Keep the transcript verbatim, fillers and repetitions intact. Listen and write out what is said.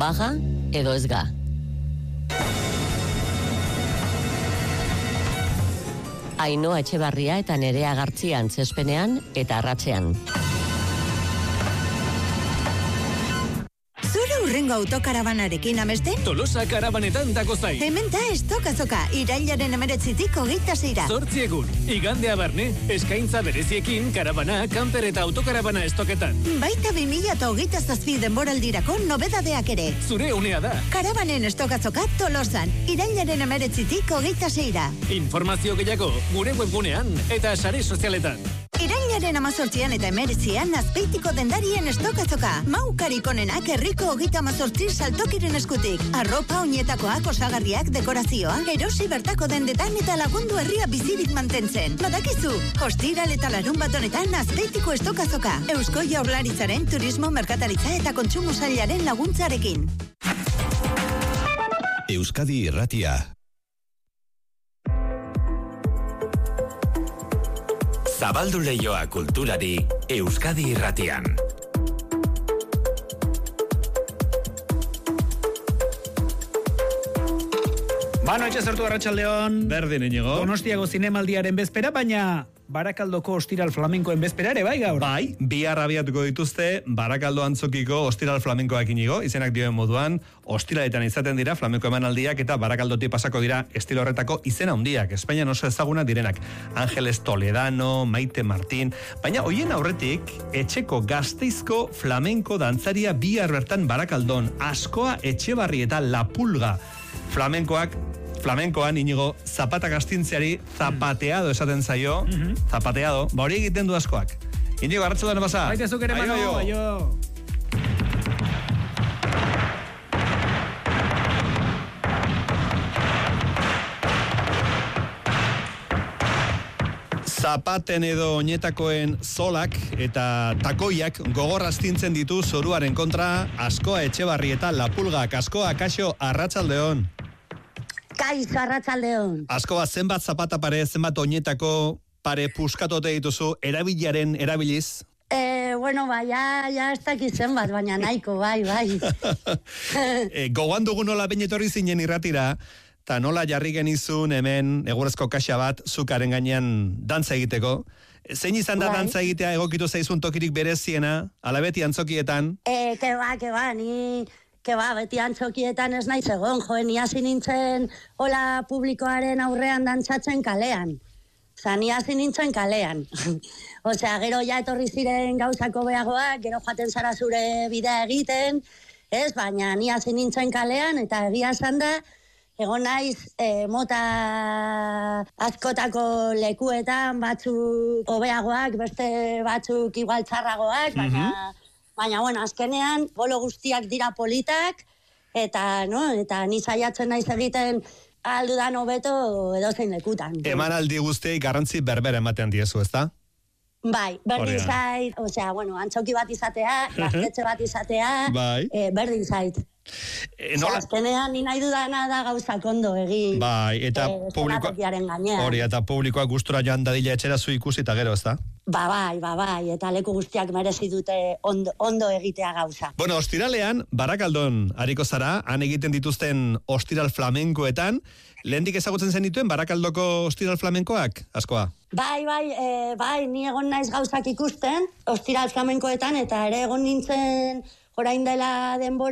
baga edo ez ga. Ainhoa Etxebarria eta Nerea Gartzia antzezpenean eta arratsean. Urrengo autokarabanarekin amesten? Tolosa karabanetan dako zai. Hemen da estokazoka, irailaren emeretzitik hogeita zeira. Zortzi egun, igandea barne, eskaintza bereziekin karabana, kamper eta autokarabana estoketan. Baita bi mila eta hogeita zazpi denboraldirako nobedadeak ere. Zure unea da. Karabanen estokazoka Tolosan, irailaren emeretzitik hogeita zeira. Informazio gehiago, gure webgunean eta sare sozialetan. Irailaren amazortzian eta emeretzian azpeitiko dendarien estokazoka. Maukarik onenak herriko hogeita amazortzi saltokiren eskutik. Arropa, oinetakoak, osagarriak, dekorazioa, erosi bertako dendetan eta lagundu herria bizirik mantentzen. Badakizu, ostiral eta larun bat honetan azpeitiko estokazoka. Eusko Jaurlaritzaren turismo, merkataritza eta kontsumo sailaren laguntzarekin. Euskadi Irratia. Zabaldu leioa kulturari Euskadi Irratian. Bano, etxe zertu Arratsaldeon. Berdin, Iñigo. Donostiako zinemaldiaren bezpera, baina Barakaldoko ostiral flamenkoen bezpera ere bai gaur. Bai, bihar abiatuko dituzte Barakaldo antzokiko ostiral flamenkoak, Iñigo, izenak dioen moduan, ostiraletan izaten dira flamenko emanaldiak eta Barakaldotik pasako dira estilo horretako izena handiak, Espainian oso ezagunak direnak. Ángeles Toledano, Maite Martín, baina hoien aurretik etxeko Gasteizko flamenko dantzaria bihar bertan Barakaldon, Askoa Etxebarri eta La Pulga. Flamenkoak Flamenkoan, Iñigo, zapata gastintziari zapateado esaten zaio, mm-hmm. zapateado, ba hori egiten du Askoak. Iñigo, arratsaldean pasa. Baita zuk ere, Mano, aio. Zapaten edo oinetakoen zolak eta takoiak gogor astintzen ditu zoruaren kontra Askoa Etxebarri eta La Pulga. Askoa, kaixo, arratsaldeon. Kaixo, arratsaldeon. Askoa, zenbat zapata pare, zenbat oinetako pare puskatote dituzu erabilaren erabiliz? Eh, bueno, bai, ja, ja ez dakit zenbat, baina nahiko, bai, bai. e, gogoan dugu nola behin etorri zinen irratira, eta nola jarri genizun hemen egurrezko kaxa bat zukaren gainean dantza egiteko. Zein izan da bai. Dantza egitea egokitu zaizun tokirik bereziena, ala beti antzokietan? Eh, ke ba, ke ba, ni... Ke ba, beti antzokietan ez naiz egon, joen, ni hasi nintzen hola publikoaren aurrean dantzatzen kalean. Osa, ni hasi nintzen kalean. Osea, gero ja etorri ziren gauzako beagoak, gero joaten zara zure bidea egiten, ez, baina ni hasi nintzen kalean, eta egia esan da, egon naiz e, mota askotako lekuetan, batzuk hobeagoak, beste batzuk igual txarragoak, baina... Mm-hmm. Baina, bueno, azkenean, bolo guztiak dira politak, eta, no, eta ni saiatzen naiz egiten aldudan hobeto edozein lekutan. Emanaldi guztiei garrantzi berbera ematen diezu, ezta? Bai, berdin zait, osea, bueno, antzoki bat izatea, gaztetxe bat izatea, bai. e, berdin zait. E, nola... Azkenean, ni nahi dudana da gauzak ondo egin. Bai, eta e, publikoa... Hori, eta publikoa gustura joan dadila etxera zu ikusi eta gero, ezta? Ba bai, ba bai, eta leku guztiak merezi dute ondo, ondo egitea gauza. Bueno, ostiralean, Barakaldon hariko zara, han egiten dituzten ostiral flamenkoetan, lehendik ezagutzen zen dituen Barakaldoko ostiral flamenkoak, Askoa? Bai, bai, e, bai, ni egon naiz gauzak ikusten, ostiral flamenkoetan, eta ere egon nintzen orain dela denbora,